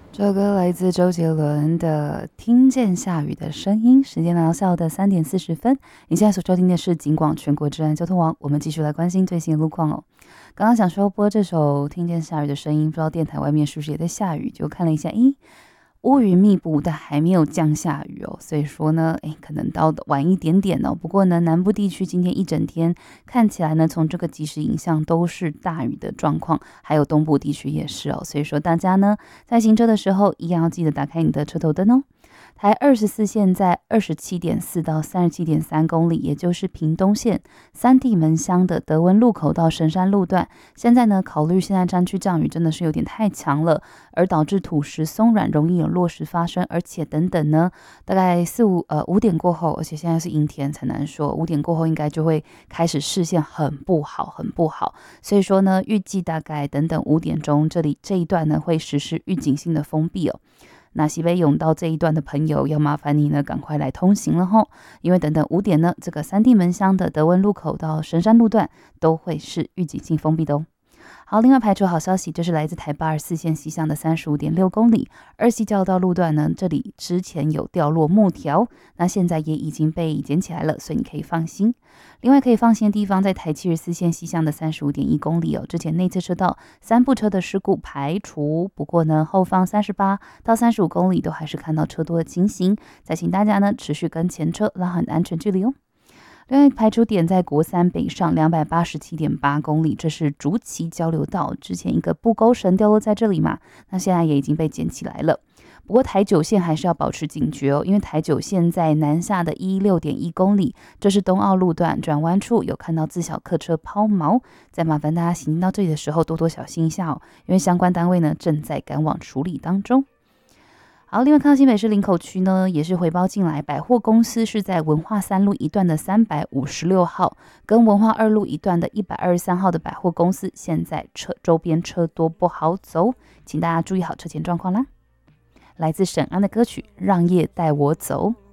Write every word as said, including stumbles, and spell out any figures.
这首歌来自周杰伦的《听见下雨的声音》，时间来到下午的三点四十分。你现在所收听的是警广全国治安交通网，我们继续来关心最新的路况哦。刚刚想说播这首《听见下雨的声音》，不知道电台外面是不是也在下雨？就看了一下，咦，乌云密布，但还没有降下雨哦，所以说呢，哎，可能到的晚一点点哦。不过呢，南部地区今天一整天看起来呢，从这个即时影像都是大雨的状况，还有东部地区也是哦。所以说大家呢，在行车的时候，一样要记得打开你的车头灯哦。台二十四线在二十七点四到三十七点三公里，也就是屏东线三地门乡的德文路口到神山路段，现在呢，考虑现在山区降雨真的是有点太强了，而导致土石松软，容易有落石发生，而且等等呢，大概四五呃五点过后，而且现在是阴天，才难说，五点过后应该就会开始视线很不好，很不好，所以说呢，预计大概等等五点钟，这里这一段呢会实施预警性的封闭哦。那西北甬道这一段的朋友，要麻烦你呢，赶快来通行了吼，因为等等五点呢，这个三地门乡的德文路口到神山路段都会是预警性封闭的哦。好，另外排除好消息，就是来自台八二四线西向的三十五点六公里二溪交道路段呢，这里之前有掉落木条，那现在也已经被捡起来了，所以你可以放心。另外可以放心的地方，在台七十四线西向的三十五点一公里哦，之前内侧车道三部车的事故排除，不过呢，后方三十八到三十五公里都还是看到车多的情形，再请大家呢持续跟前车拉很安全距离哦。另外排除点在国三北上两百八十七点八公里，这是竹崎交流道，之前一个布钩绳掉落在这里嘛，那现在也已经被捡起来了。不过台九线还是要保持警觉哦，因为台九线在南下的一六点一公里，这是东澳路段转弯处有看到自小客车抛锚，再麻烦大家行进到这里的时候多多小心一下哦，因为相关单位呢正在赶往处理当中。好，另外看到新北市林口区呢，也是回报进来，百货公司是在文化三路一段的三百五十六号，跟文化二路一段的一百二十三号的百货公司，现在车周边车多不好走，请大家注意好车前状况啦。来自沈安的歌曲《让夜带我走》。